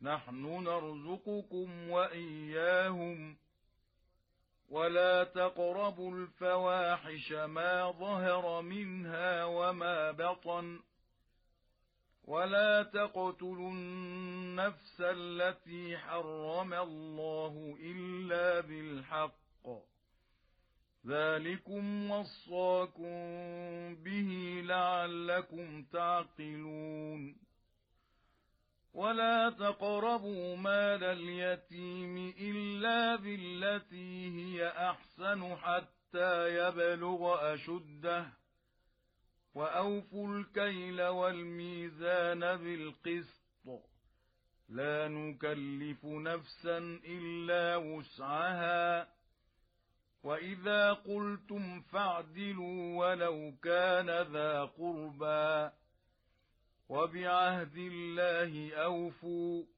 نحن نرزقكم وإياهم ولا تقربوا الفواحش ما ظهر منها وما بطن ولا تقتلوا النفس التي حرم الله إلا بالحق ذلكم وصاكم به لعلكم تعقلون ولا تقربوا مال اليتيم إلا بالتي هي أحسن حتى يبلغ أشده وأوفوا الكيل والميزان بالقسط لا نكلف نفسا إلا وسعها وإذا قلتم فاعدلوا ولو كان ذا قربى وبعهد الله أوفوا